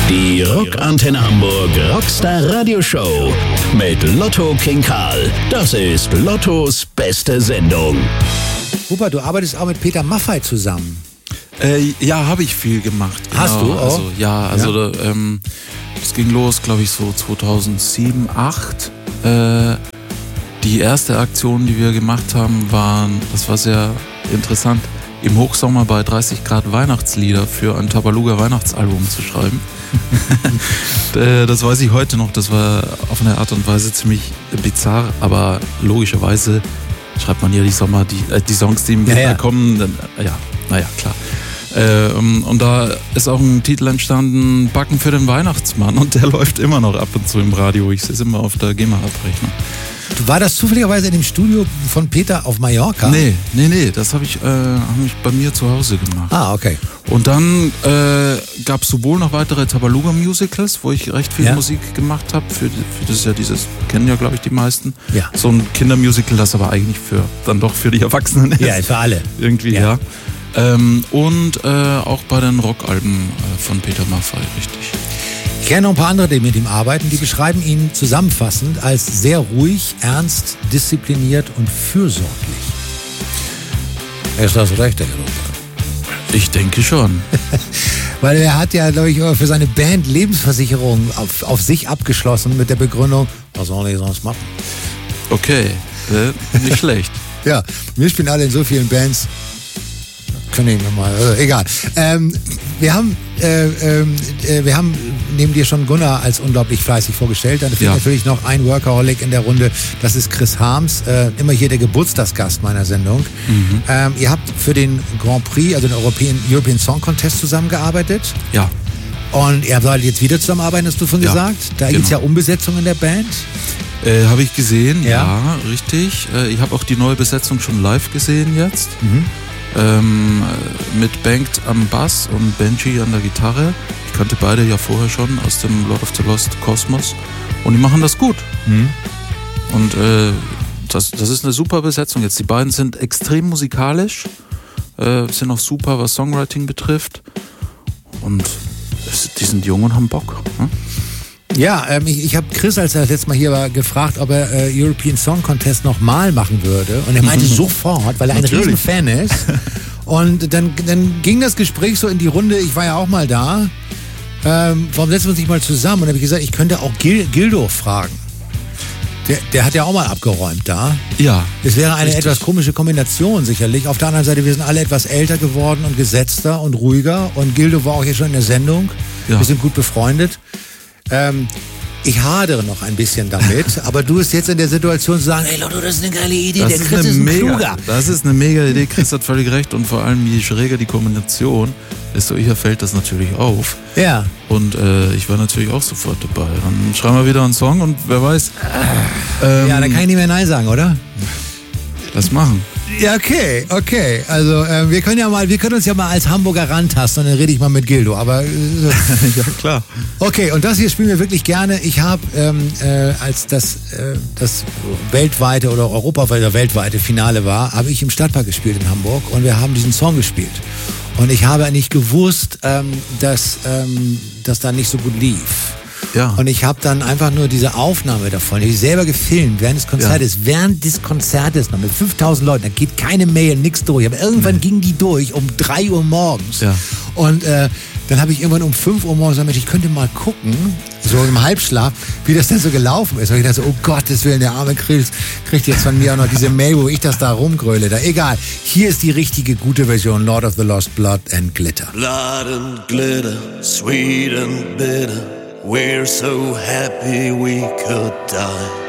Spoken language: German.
Die Rockantenne Hamburg Rockstar Radio Show mit Lotto King Karl. Das ist Lottos beste Sendung. Rupert, du arbeitest auch mit Peter Maffay zusammen. Ja, habe ich viel gemacht. Genau. Hast du auch? Das ging los, glaube ich, so 2007, 2008. Die erste Aktion, die wir gemacht haben, das war sehr interessant, im Hochsommer bei 30 Grad Weihnachtslieder für ein Tabaluga Weihnachtsalbum zu schreiben. Das weiß ich heute noch, das war auf eine Art und Weise ziemlich bizarr, aber logischerweise schreibt man ja die Songs, die im Winter kommen, dann, klar. Und da ist auch ein Titel entstanden, Backen für den Weihnachtsmann, und der läuft immer noch ab und zu im Radio. Ich sehe es immer auf der GEMA-Abrechnung. War das zufälligerweise in dem Studio von Peter auf Mallorca? Nee, das habe ich bei mir zu Hause gemacht. Ah, okay. Und dann gab es sowohl noch weitere Tabaluga-Musicals, wo ich recht viel Musik gemacht habe. Für das ist ja dieses, kennen ja glaube ich die meisten. Ja. So ein Kindermusical, das aber eigentlich dann doch für die Erwachsenen ist. Ja, für alle. Irgendwie, ja. Und auch bei den Rockalben von Peter Maffay, richtig. Ich kenne noch ein paar andere, die mit ihm arbeiten, die beschreiben ihn zusammenfassend als sehr ruhig, ernst, diszipliniert und fürsorglich. Ist das recht, Herr Rupert? Ich denke schon. Weil er hat ja, glaube ich, für seine Band Lebensversicherung auf sich abgeschlossen mit der Begründung, was soll ich sonst machen? Okay, nicht schlecht. Ja, wir spielen alle in so vielen Bands. Können wir mal, egal. Wir haben neben dir schon Gunnar als unglaublich fleißig vorgestellt. Dann fehlt natürlich noch ein Workaholic in der Runde. Das ist Chris Harms, immer hier der Geburtstagsgast meiner Sendung. Mhm. Ihr habt für den Grand Prix, also den European Song Contest zusammengearbeitet. Ja. Und ihr sollt jetzt wieder zusammenarbeiten, hast du von gesagt. Da gibt es ja Umbesetzung in der Band. Habe ich gesehen, ja richtig. Ich habe auch die neue Besetzung schon live gesehen jetzt. Mhm. Mit Banked am Bass und Benji an der Gitarre. Ich kannte beide ja vorher schon aus dem Lord of the Lost Kosmos. Und die machen das gut. Mhm. Und das ist eine super Besetzung jetzt. Die beiden sind extrem musikalisch, sind auch super, was Songwriting betrifft. Und die sind jung und haben Bock. Hm? Ja, ich habe Chris, als er das letzte Mal hier war, gefragt, ob er European Song Contest nochmal machen würde. Und er meinte sofort, weil er ein riesen Fan ist. Und dann ging das Gespräch so in die Runde, ich war ja auch mal da. Warum setzen wir uns nicht mal zusammen? Und dann habe ich gesagt, ich könnte auch Gildo fragen. Der hat ja auch mal abgeräumt da. Ja. Es wäre eine etwas komische Kombination sicherlich. Auf der anderen Seite, wir sind alle etwas älter geworden und gesetzter und ruhiger. Und Gildo war auch hier schon in der Sendung. Ja. Wir sind gut befreundet. Ich hadere noch ein bisschen damit, aber du bist jetzt in der Situation zu sagen, ey Lotto, das ist eine geile Idee, der Chris ist ein Kluger. Das ist eine mega Idee, Chris hat völlig recht, und vor allem je schräger die Kombination, desto eher fällt das natürlich auf. Ja. Und ich war natürlich auch sofort dabei. Dann schreiben wir wieder einen Song und wer weiß. Ja, dann kann ich nicht mehr Nein sagen, oder? Lass machen. Ja, okay. Also wir können uns ja mal als Hamburger rantasten und dann rede ich mal mit Gildo. Aber ja, klar. Okay, und das hier spielen wir wirklich gerne. Ich habe als das weltweite oder europaweite weltweite Finale war, habe ich im Stadtpark gespielt in Hamburg und wir haben diesen Song gespielt. Und ich habe nicht gewusst, dass da nicht so gut lief. Ja. Und ich habe dann einfach nur diese Aufnahme davon, die ich selber gefilmt während des Konzertes noch mit 5000 Leuten, da geht keine Mail, nix durch, aber irgendwann ging die durch um 3 Uhr morgens. Ja. Und dann habe ich irgendwann um 5 Uhr morgens gesagt, ich könnte mal gucken, so im Halbschlaf, wie das denn so gelaufen ist. Und ich dachte so, oh Gottes Willen, der arme Chris kriegt jetzt von mir auch noch diese Mail, wo ich das da rumgröle. Egal, hier ist die richtige, gute Version, Lord of the Lost, Blood and Glitter. Blood and glitter, sweet and bitter. We're so happy we could die.